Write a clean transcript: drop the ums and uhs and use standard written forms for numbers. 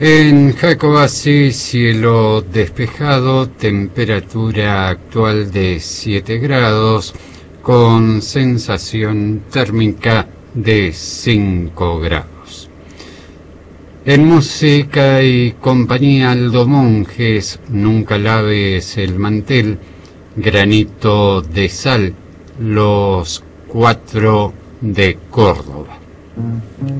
En Jacobasi, cielo despejado, temperatura actual de 7 grados, con sensación térmica de 5 grados. En música y compañía, Aldo Monjes, Nunca laves el mantel, Granito de sal, Los Cuatro de Córdoba.